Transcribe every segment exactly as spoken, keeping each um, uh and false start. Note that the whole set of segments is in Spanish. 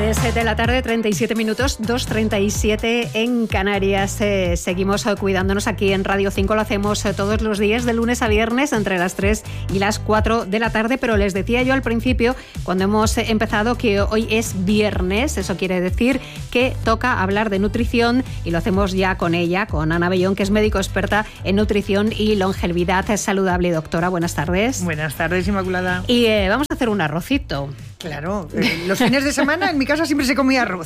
tres de la tarde, treinta y siete minutos, dos treinta y siete en Canarias. Eh, seguimos eh, cuidándonos aquí en Radio cinco, lo hacemos eh, todos los días, de lunes a viernes, entre las tres y las cuatro de la tarde, pero les decía yo al principio, cuando hemos eh, empezado, que hoy es viernes. Eso quiere decir que toca hablar de nutrición y lo hacemos ya con ella, con Ana Bellón, que es médico experta en nutrición y longevidad saludable. Doctora, buenas tardes. Buenas tardes, Inmaculada. Y eh, vamos a hacer un arrocito. Claro, eh, los fines de semana en mi casa siempre se comía arroz.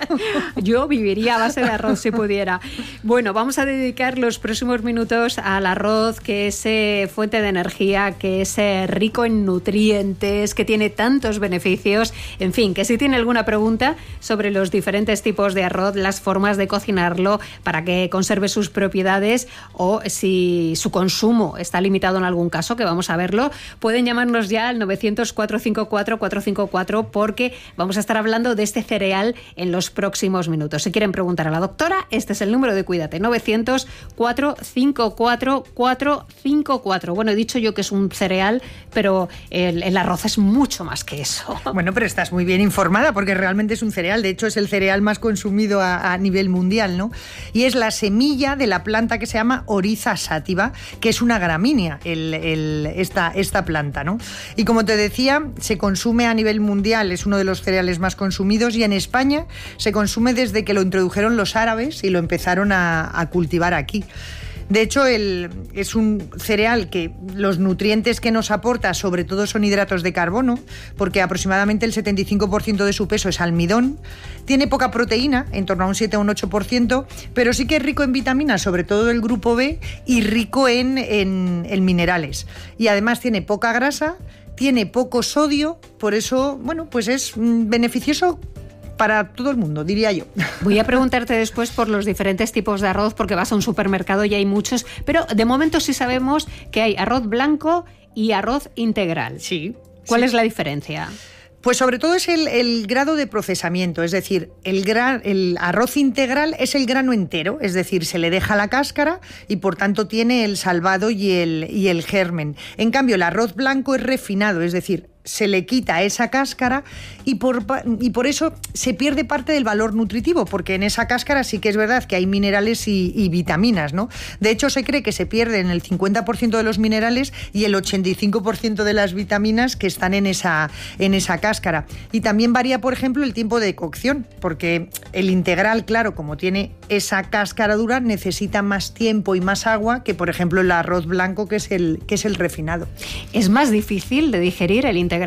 Yo viviría a base de arroz si pudiera. Bueno, vamos a dedicar los próximos minutos al arroz, que es eh, fuente de energía, que es eh, rico en nutrientes, que tiene tantos beneficios. En fin, que si tiene alguna pregunta sobre los diferentes tipos de arroz, las formas de cocinarlo para que conserve sus propiedades, o si su consumo está limitado en algún caso, que vamos a verlo, pueden llamarnos ya al novecientos, cuatrocientos cincuenta y cuatro, cuatrocientos cincuenta y cuatro, porque vamos a estar hablando de este cereal en los próximos minutos. Si quieren preguntar a la doctora, este es el número de Cuídate, novecientos, cuatrocientos cincuenta y cuatro, cuatrocientos cincuenta y cuatro. Bueno, he dicho yo que es un cereal, pero el, el arroz es mucho más que eso. Bueno, pero estás muy bien informada, porque realmente es un cereal. De hecho, es el cereal más consumido a, a nivel mundial, ¿no? Y es la semilla de la planta que se llama Oryza sativa, que es una gramínea, el, el, esta, esta planta, ¿no? Y como te decía, se consume a nivel mundial, es uno de los cereales más consumidos, y en España se consume desde que lo introdujeron los árabes y lo empezaron a, a cultivar aquí. De hecho, el, es un cereal que los nutrientes que nos aporta sobre todo son hidratos de carbono, porque aproximadamente el setenta y cinco por ciento de su peso es almidón. Tiene poca proteína, en torno a un siete o un ocho por ciento, pero sí que es rico en vitaminas, sobre todo del grupo B, y rico en, en, en minerales. Y además tiene poca grasa, tiene poco sodio, por eso, bueno, pues es beneficioso para todo el mundo, diría yo. Voy a preguntarte después por los diferentes tipos de arroz, porque vas a un supermercado y hay muchos, pero de momento sí sabemos que hay arroz blanco y arroz integral. Sí. ¿Cuál sí. es la diferencia? Pues sobre todo es el, el grado de procesamiento, es decir, el, gran, el arroz integral es el grano entero, es decir, se le deja la cáscara y por tanto tiene el salvado y el, y el germen. En cambio, el arroz blanco es refinado, es decir, se le quita esa cáscara y por, y por eso se pierde parte del valor nutritivo, porque en esa cáscara sí que es verdad que hay minerales y, y vitaminas, ¿no? De hecho, se cree que se pierden el cincuenta por ciento de los minerales y el ochenta y cinco por ciento de las vitaminas que están en esa, en esa cáscara. Y también varía, por ejemplo, el tiempo de cocción, porque el integral, claro, como tiene esa cáscara dura, necesita más tiempo y más agua que, por ejemplo, el arroz blanco, que es el, que es el refinado. ¿Es más difícil de digerir el integral?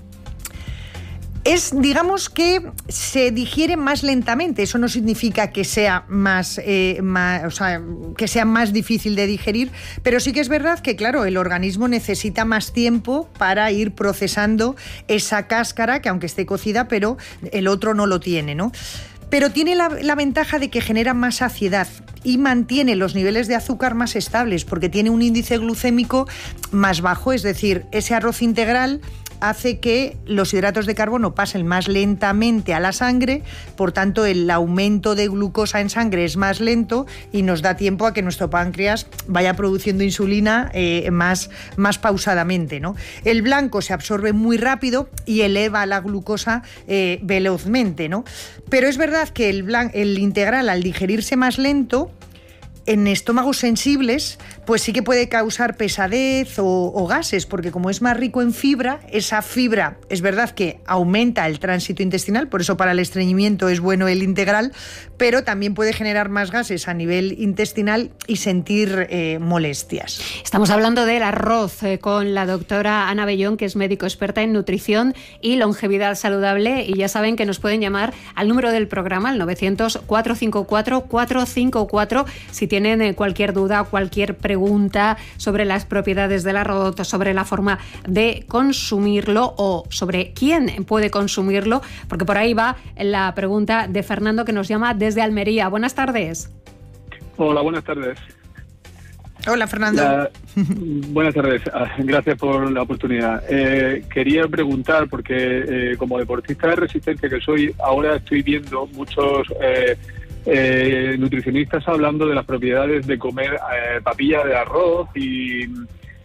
Es, digamos que se digiere más lentamente. Eso no significa que sea más, eh, más, o sea, que sea más difícil de digerir, pero sí que es verdad que, claro, el organismo necesita más tiempo para ir procesando esa cáscara, que aunque esté cocida, pero el otro no lo tiene, ¿no? Pero tiene la, la ventaja de que genera más saciedad y mantiene los niveles de azúcar más estables, porque tiene un índice glucémico más bajo, es decir, ese arroz integral hace que los hidratos de carbono pasen más lentamente a la sangre, por tanto el aumento de glucosa en sangre es más lento y nos da tiempo a que nuestro páncreas vaya produciendo insulina eh, más, más pausadamente, ¿no? El blanco se absorbe muy rápido y eleva la glucosa eh, velozmente, ¿no? Pero es verdad que el, blan- el integral, al digerirse más lento, en estómagos sensibles, pues sí que puede causar pesadez o, o gases, porque como es más rico en fibra, esa fibra es verdad que aumenta el tránsito intestinal, por eso para el estreñimiento es bueno el integral, pero también puede generar más gases a nivel intestinal y sentir eh, molestias. Estamos hablando del arroz eh, con la doctora Ana Bellón, que es médico experta en nutrición y longevidad saludable, y ya saben que nos pueden llamar al número del programa, al novecientos, cuatrocientos cincuenta y cuatro, cuatrocientos cincuenta y cuatro, si tienen tienen cualquier duda, cualquier pregunta sobre las propiedades del arroz, sobre la forma de consumirlo o sobre quién puede consumirlo, porque por ahí va la pregunta de Fernando, que nos llama desde Almería. Buenas tardes. Hola, buenas tardes. Hola, Fernando. La, buenas tardes. Gracias por la oportunidad. Eh, quería preguntar, porque eh, como deportista de resistencia que soy, ahora estoy viendo muchos eh, eh, nutricionistas hablando de las propiedades de comer eh, papilla de arroz y,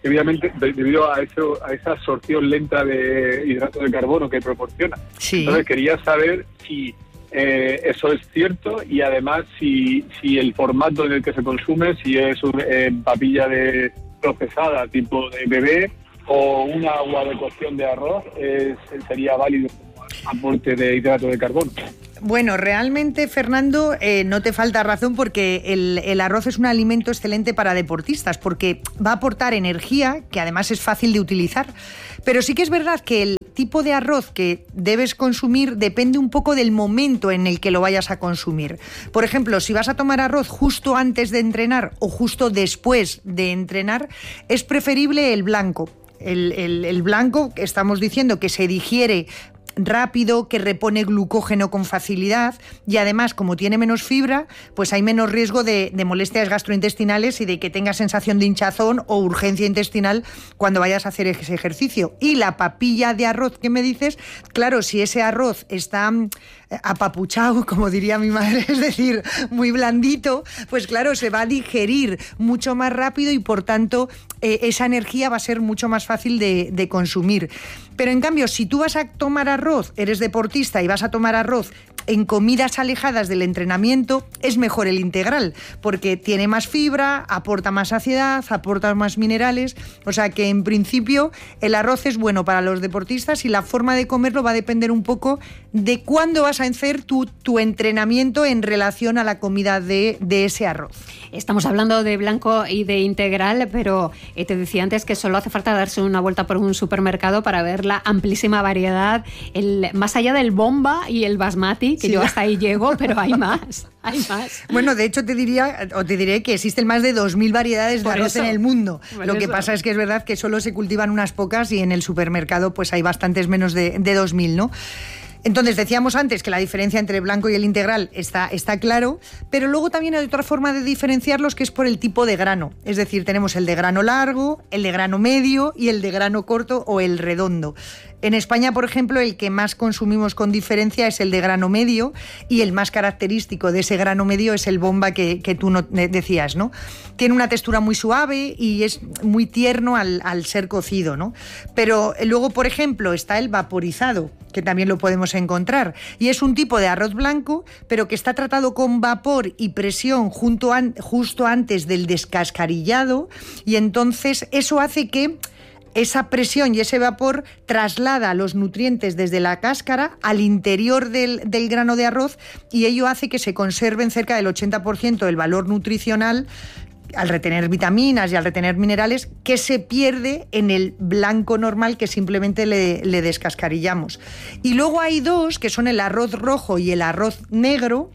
evidentemente debido a eso, a esa absorción lenta de hidratos de carbono que proporciona. Sí. Entonces quería saber si eh, eso es cierto y además si, si el formato en el que se consume, si es un, eh, papilla de procesada tipo de bebé o un agua de cocción de arroz, eh, sería válido como aporte de hidratos de carbono. Bueno, realmente, Fernando, eh, no te falta razón porque el, el arroz es un alimento excelente para deportistas porque va a aportar energía, que además es fácil de utilizar. Pero sí que es verdad que el tipo de arroz que debes consumir depende un poco del momento en el que lo vayas a consumir. Por ejemplo, si vas a tomar arroz justo antes de entrenar o justo después de entrenar, es preferible el blanco. El, el, el blanco, estamos diciendo que se digiere rápido, que repone glucógeno con facilidad y además, como tiene menos fibra, pues hay menos riesgo de, de molestias gastrointestinales y de que tengas sensación de hinchazón o urgencia intestinal cuando vayas a hacer ese ejercicio. Y la papilla de arroz que me dices, claro, si ese arroz está apapuchado, como diría mi madre, es decir, muy blandito, pues claro, se va a digerir mucho más rápido y por tanto eh, esa energía va a ser mucho más fácil de, de consumir. Pero en cambio, si tú vas a tomar arroz, eres deportista y vas a tomar arroz en comidas alejadas del entrenamiento, es mejor el integral, porque tiene más fibra, aporta más saciedad, aporta más minerales, o sea que en principio el arroz es bueno para los deportistas y la forma de comerlo va a depender un poco de cuándo vas a hacer tu, tu entrenamiento en relación a la comida de, de ese arroz. Estamos hablando de blanco y de integral, pero eh, te decía antes que solo hace falta darse una vuelta por un supermercado para ver la amplísima variedad, el, más allá del bomba y el basmati, que sí, yo hasta ahí llego, pero hay más, hay más. Bueno, de hecho te diría, o te diré que existen más de dos mil variedades de por arroz eso, en el mundo. Lo que eso. pasa es que es verdad que solo se cultivan unas pocas y en el supermercado pues hay bastantes menos de, de dos mil, ¿no? Entonces, decíamos antes que la diferencia entre el blanco y el integral está, está claro, pero luego también hay otra forma de diferenciarlos que es por el tipo de grano. Es decir, tenemos el de grano largo, el de grano medio y el de grano corto o el redondo. En España, por ejemplo, el que más consumimos con diferencia es el de grano medio y el más característico de ese grano medio es el bomba que, que tú no, decías, ¿no? Tiene una textura muy suave y es muy tierno al, al ser cocido, ¿no? Pero luego, por ejemplo, está el vaporizado, que también lo podemos encontrar. Y es un tipo de arroz blanco, pero que está tratado con vapor y presión junto an, justo antes del descascarillado y entonces eso hace que esa presión y ese vapor traslada los nutrientes desde la cáscara al interior del, del grano de arroz y ello hace que se conserven cerca del ochenta por ciento del valor nutricional al retener vitaminas y al retener minerales que se pierde en el blanco normal que simplemente le, le descascarillamos. Y luego hay dos que son el arroz rojo y el arroz negro,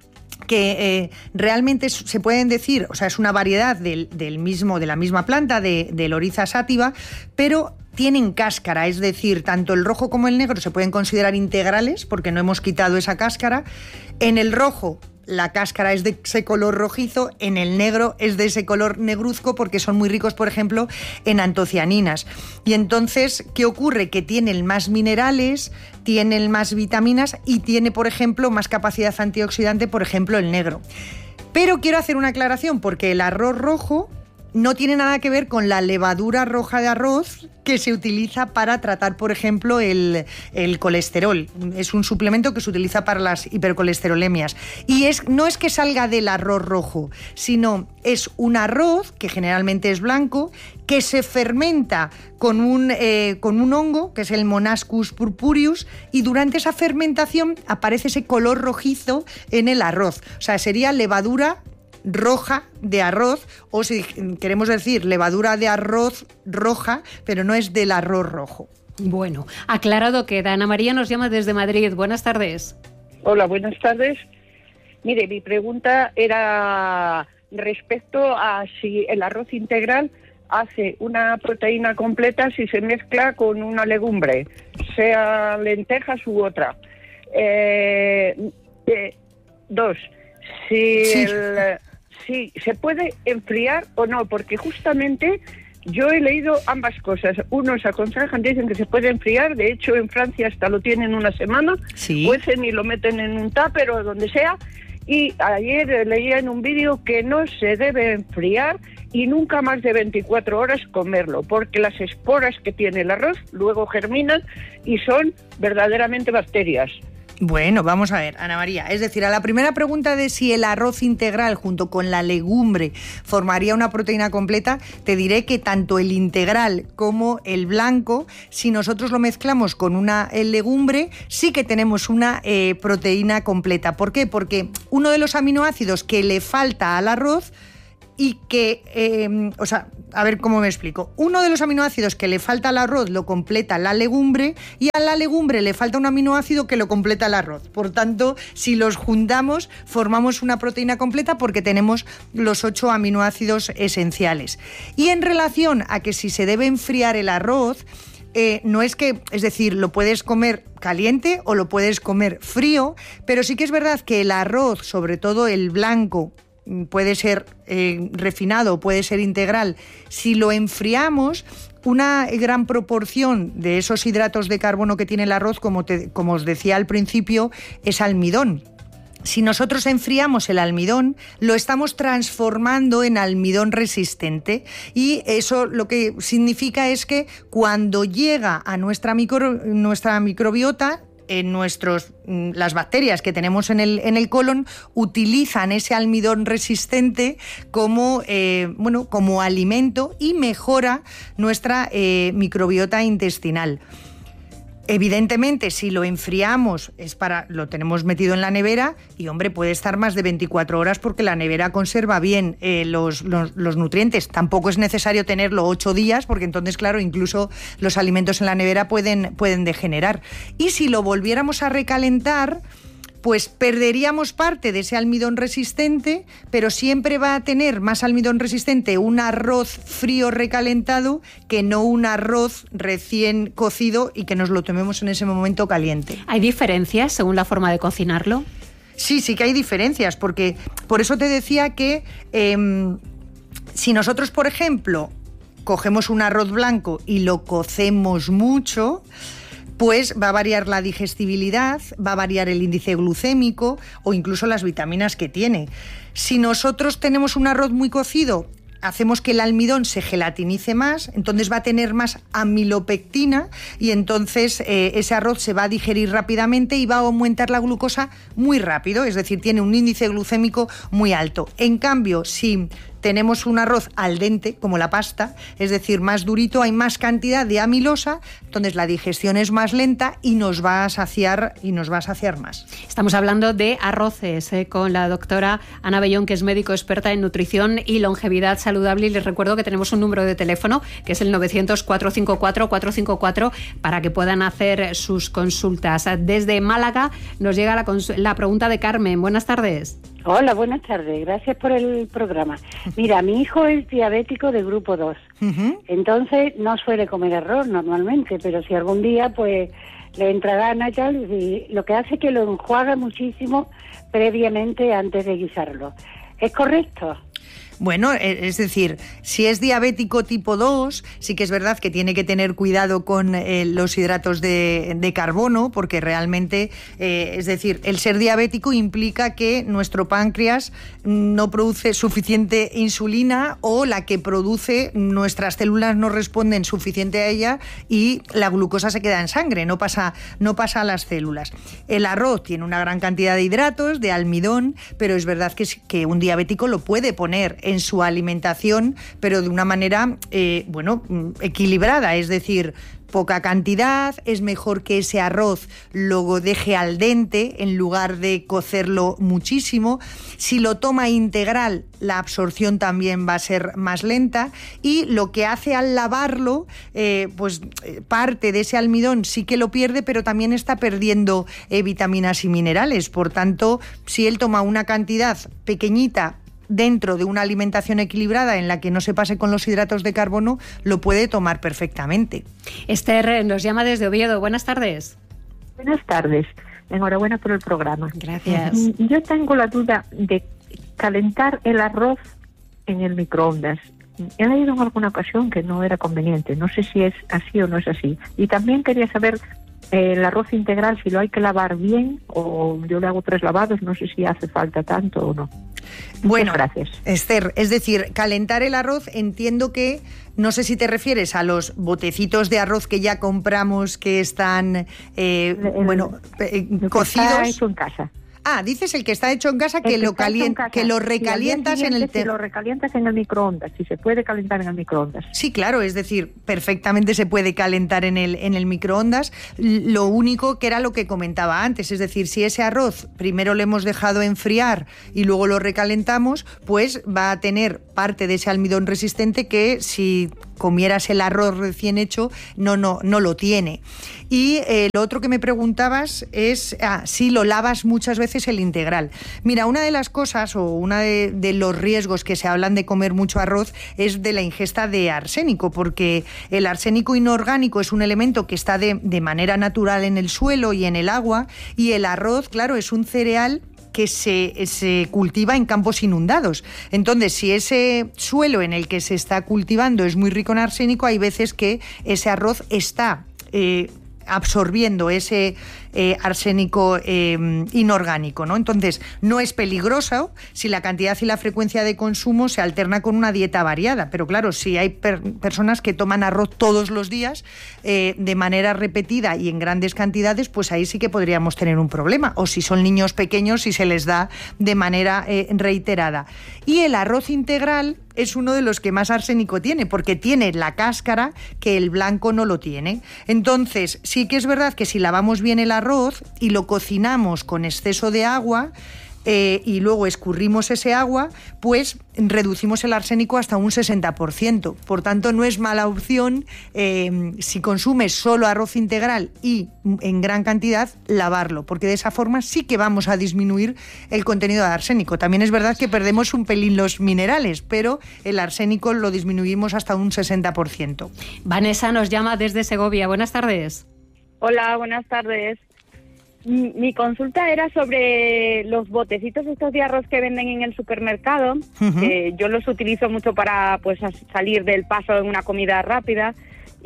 que eh, realmente se pueden decir, o sea, es una variedad del, del mismo, de la misma planta, de, de Loriza sativa, pero tienen cáscara, es decir, tanto el rojo como el negro se pueden considerar integrales porque no hemos quitado esa cáscara. En el rojo la cáscara es de ese color rojizo, en el negro es de ese color negruzco porque son muy ricos, por ejemplo, en antocianinas. Y entonces, ¿qué ocurre? Que tienen más minerales, tienen más vitaminas y tiene, por ejemplo, más capacidad antioxidante, por ejemplo, el negro. Pero quiero hacer una aclaración porque el arroz rojo no tiene nada que ver con la levadura roja de arroz que se utiliza para tratar, por ejemplo, el, el colesterol. Es un suplemento que se utiliza para las hipercolesterolemias. Y es, no es que salga del arroz rojo, sino es un arroz, que generalmente es blanco, que se fermenta con un, eh, con un hongo, que es el Monascus purpureus, y durante esa fermentación aparece ese color rojizo en el arroz. O sea, sería levadura roja de arroz, o si queremos decir levadura de arroz roja, pero no es del arroz rojo. Bueno, aclarado queda. Ana María nos llama desde Madrid. Buenas tardes. Hola, buenas tardes. Mire, mi pregunta era respecto a si el arroz integral hace una proteína completa si se mezcla con una legumbre, sea lentejas u otra. Eh, eh, dos, si sí. el... Sí, ¿se puede enfriar o no? Porque justamente yo he leído ambas cosas. Unos aconsejan, dicen que se puede enfriar. De hecho, en Francia hasta lo tienen una semana. Sí. Cuecen y lo meten en un tupper o donde sea. Y ayer leía en un vídeo que no se debe enfriar y nunca más de veinticuatro horas comerlo, porque las esporas que tiene el arroz luego germinan y son verdaderamente bacterias. Bueno, vamos a ver, Ana María. Es decir, a la primera pregunta de si el arroz integral junto con la legumbre formaría una proteína completa, te diré que tanto el integral como el blanco, si nosotros lo mezclamos con una legumbre, sí que tenemos una eh, proteína completa. ¿Por qué? Porque uno de los aminoácidos que le falta al arroz y que, eh, o sea, a ver cómo me explico. Uno de los aminoácidos que le falta al arroz lo completa la legumbre y a la legumbre le falta un aminoácido que lo completa el arroz. Por tanto, si los juntamos, formamos una proteína completa porque tenemos los ocho aminoácidos esenciales. Y en relación a que si se debe enfriar el arroz, Eh, no es que, es decir, lo puedes comer caliente o lo puedes comer frío, pero sí que es verdad que el arroz, sobre todo el blanco, puede ser eh, refinado, puede ser integral. Si lo enfriamos, una gran proporción de esos hidratos de carbono que tiene el arroz, como, te, como os decía al principio, es almidón. Si nosotros enfriamos el almidón, lo estamos transformando en almidón resistente y eso lo que significa es que cuando llega a nuestra, micro, nuestra microbiota, en nuestros, las bacterias que tenemos en el, en el colon utilizan ese almidón resistente como, eh, bueno, como alimento y mejora nuestra eh, microbiota intestinal. Evidentemente, si lo enfriamos, es para, lo tenemos metido en la nevera y, hombre, puede estar más de veinticuatro horas porque la nevera conserva bien eh, los, los, los nutrientes. Tampoco es necesario tenerlo ocho días porque entonces, claro, incluso los alimentos en la nevera pueden, pueden degenerar. Y si lo volviéramos a recalentar, pues perderíamos parte de ese almidón resistente, pero siempre va a tener más almidón resistente un arroz frío recalentado que no un arroz recién cocido y que nos lo tomemos en ese momento caliente. ¿Hay diferencias según la forma de cocinarlo? Sí, sí que hay diferencias, porque por eso te decía que eh, si nosotros, por ejemplo, cogemos un arroz blanco y lo cocemos mucho, pues va a variar la digestibilidad, va a variar el índice glucémico o incluso las vitaminas que tiene. Si nosotros tenemos un arroz muy cocido, hacemos que el almidón se gelatinice más, entonces va a tener más amilopectina y entonces eh, ese arroz se va a digerir rápidamente y va a aumentar la glucosa muy rápido, es decir, tiene un índice glucémico muy alto. En cambio, si tenemos un arroz al dente, como la pasta, es decir, más durito, hay más cantidad de amilosa, entonces la digestión es más lenta y nos va a saciar y nos va a saciar más. Estamos hablando de arroces eh, con la doctora Ana Bellón, que es médico experta en nutrición y longevidad saludable, y les recuerdo que tenemos un número de teléfono que es el novecientos, cuatrocientos cincuenta y cuatro, cuatrocientos cincuenta y cuatro para que puedan hacer sus consultas. Desde Málaga nos llega la, cons- la pregunta de Carmen. Buenas tardes. Hola, buenas tardes. Gracias por el programa. Mira, mi hijo es diabético de grupo dos. Uh-huh. Entonces no suele comer arroz normalmente, pero si algún día pues le entra gana y tal, y lo que hace es que lo enjuaga muchísimo previamente antes de guisarlo. ¿Es correcto? Bueno, es decir, si es diabético tipo dos, sí que es verdad que tiene que tener cuidado con eh, los hidratos de, de carbono, porque realmente, eh, es decir, el ser diabético implica que nuestro páncreas no produce suficiente insulina o la que produce, nuestras células no responden suficiente a ella y la glucosa se queda en sangre, no pasa, no pasa a las células. El arroz tiene una gran cantidad de hidratos, de almidón, pero es verdad que, que un diabético lo puede poner en su alimentación, pero de una manera, eh, bueno, equilibrada, es decir, poca cantidad, es mejor que ese arroz lo deje al dente en lugar de cocerlo muchísimo. Si lo toma integral, la absorción también va a ser más lenta y lo que hace al lavarlo, eh, pues parte de ese almidón sí que lo pierde, pero también está perdiendo eh, vitaminas y minerales. Por tanto, si él toma una cantidad pequeñita dentro de una alimentación equilibrada en la que no se pase con los hidratos de carbono, lo puede tomar perfectamente. Esther nos llama desde Oviedo. Buenas tardes. Buenas tardes. Enhorabuena por el programa. Gracias. Yo tengo la duda de calentar el arroz en el microondas. He leído en alguna ocasión que no era conveniente. No sé si es así o no es así. Y también quería saber el arroz integral, si lo hay que lavar bien, o yo le hago tres lavados, no sé si hace falta tanto o no. Bueno, gracias. Esther, es decir, calentar el arroz, entiendo que, no sé si te refieres a los botecitos de arroz que ya compramos, que están, eh, el, bueno, eh, cocidos. Está hecho en casa. Ah, dices el que está hecho en casa, que, que, lo, calien... que lo recalientas en el... Te... Si lo recalientas en el microondas, si se puede calentar en el microondas. Sí, claro, es decir, perfectamente se puede calentar en el, en el microondas. Lo único que era lo que comentaba antes, es decir, si ese arroz primero lo hemos dejado enfriar y luego lo recalentamos, pues va a tener parte de ese almidón resistente que si comieras el arroz recién hecho, no, no, no lo tiene. Y eh, lo otro que me preguntabas es ah, si lo lavas muchas veces el integral. Mira, una de las cosas o uno de, de los riesgos que se hablan de comer mucho arroz es de la ingesta de arsénico, porque el arsénico inorgánico es un elemento que está de, de manera natural en el suelo y en el agua, y el arroz, claro, es un cereal que se, se cultiva en campos inundados. Entonces, si ese suelo en el que se está cultivando es muy rico en arsénico, hay veces que ese arroz está eh, absorbiendo ese eh, arsénico eh, inorgánico, ¿no? Entonces, no es peligroso si la cantidad y la frecuencia de consumo se alterna con una dieta variada. Pero claro, si hay per- personas que toman arroz todos los días eh, de manera repetida y en grandes cantidades, pues ahí sí que podríamos tener un problema. O si son niños pequeños, si se les da de manera eh, reiterada. Y el arroz integral es uno de los que más arsénico tiene, porque tiene la cáscara que el blanco no lo tiene. Entonces, sí que es verdad que si lavamos bien el arroz y lo cocinamos con exceso de agua, Eh, y luego escurrimos ese agua, pues reducimos el arsénico hasta un sesenta por ciento. Por tanto, no es mala opción, eh, si consumes solo arroz integral y en gran cantidad, lavarlo, porque de esa forma sí que vamos a disminuir el contenido de arsénico. También es verdad que perdemos un pelín los minerales, pero el arsénico lo disminuimos hasta un sesenta por ciento. Vanessa nos llama desde Segovia. Buenas tardes. Hola, buenas tardes. Mi consulta era sobre los botecitos estos de arroz que venden en el supermercado. Uh-huh. Eh, yo los utilizo mucho para pues salir del paso en una comida rápida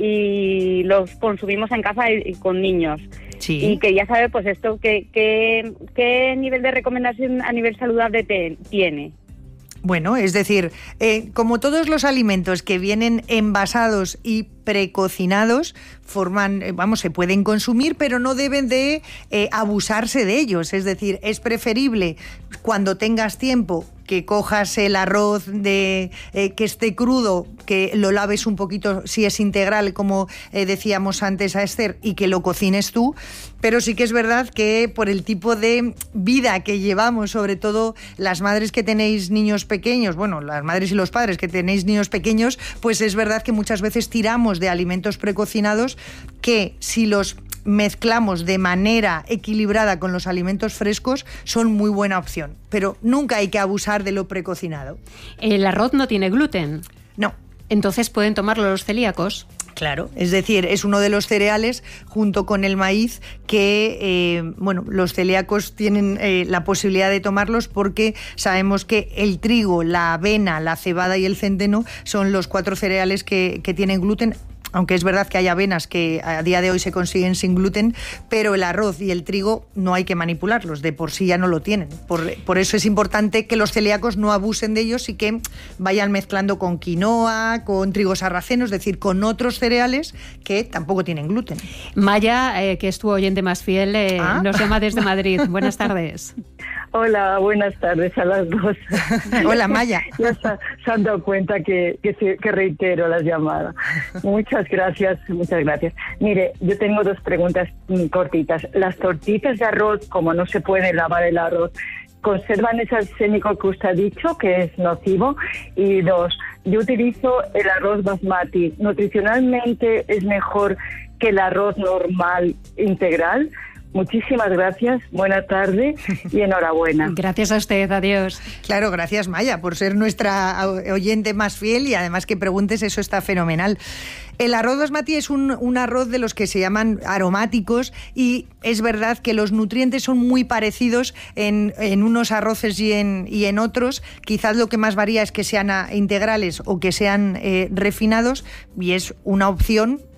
y los consumimos en casa y, y con niños. Sí. Y quería saber pues esto, ¿qué, qué, qué nivel de recomendación a nivel saludable te, tiene? Bueno, es decir, eh, como todos los alimentos que vienen envasados y precocinados, forman, eh, vamos, se pueden consumir, pero no deben de eh, abusarse de ellos. Es decir, es preferible cuando tengas tiempo que cojas el arroz de eh, que esté crudo, que lo laves un poquito si es integral, como eh, decíamos antes a Esther, y que lo cocines tú. Pero sí que es verdad que por el tipo de vida que llevamos, sobre todo las madres que tenéis niños pequeños, bueno, las madres y los padres que tenéis niños pequeños, pues es verdad que muchas veces tiramos de alimentos precocinados que si los mezclamos de manera equilibrada con los alimentos frescos son muy buena opción, pero nunca hay que abusar de lo precocinado. ¿El arroz no tiene gluten? No. ¿Entonces pueden tomarlo los celíacos? Claro, es decir, es uno de los cereales junto con el maíz que, eh, bueno, los celíacos tienen eh, la posibilidad de tomarlos porque sabemos que el trigo, la avena, la cebada y el centeno son los cuatro cereales que, que tienen gluten. Aunque es verdad que hay avenas que a día de hoy se consiguen sin gluten, pero el arroz y el trigo no hay que manipularlos, de por sí ya no lo tienen. Por, por eso es importante que los celíacos no abusen de ellos y que vayan mezclando con quinoa, con trigo sarraceno, es decir, con otros cereales que tampoco tienen gluten. Maya, eh, que es tu oyente más fiel, eh, ¿Ah? nos llama desde Madrid. Buenas tardes. Hola, buenas tardes a las dos. Hola, Maya. Ya se, se han dado cuenta que, que, que reitero las llamadas. Muchas gracias, muchas gracias. Mire, yo tengo dos preguntas cortitas. Las tortitas de arroz, como no se puede lavar el arroz, ¿conservan ese arsénico que usted ha dicho, que es nocivo? Y dos, yo utilizo el arroz basmati. ¿Nutricionalmente es mejor que el arroz normal integral? Muchísimas gracias, buena tarde y enhorabuena. Gracias a usted, adiós. Claro, gracias Maya por ser nuestra oyente más fiel y además que preguntes, eso está fenomenal. El arroz basmati es un, un arroz de los que se llaman aromáticos y es verdad que los nutrientes son muy parecidos en, en unos arroces y en, y en otros. Quizás lo que más varía es que sean integrales o que sean eh, refinados y es una opción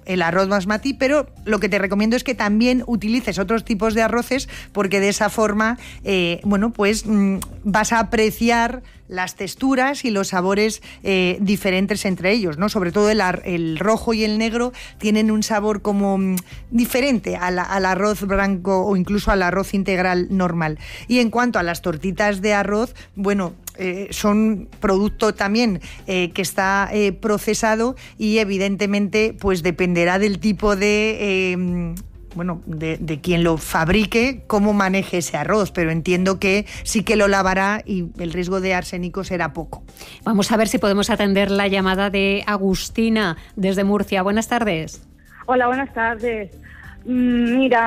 el arroz basmati, pero lo que te recomiendo es que también utilices otros tipos de arroces, porque de esa forma, eh, bueno, pues mmm, vas a apreciar las texturas y los sabores eh, diferentes entre ellos, ¿no? Sobre todo el, ar- el rojo y el negro tienen un sabor como mmm, diferente al, al arroz blanco o incluso al arroz integral normal. Y en cuanto a las tortitas de arroz, bueno, eh, son producto también eh, que está eh, procesado y evidentemente pues dependerá del tipo de... Eh, bueno, de, de quien lo fabrique, cómo maneje ese arroz, pero entiendo que sí que lo lavará y el riesgo de arsénico será poco. Vamos a ver si podemos atender la llamada de Agustina desde Murcia. Buenas tardes. Hola, buenas tardes. Mira,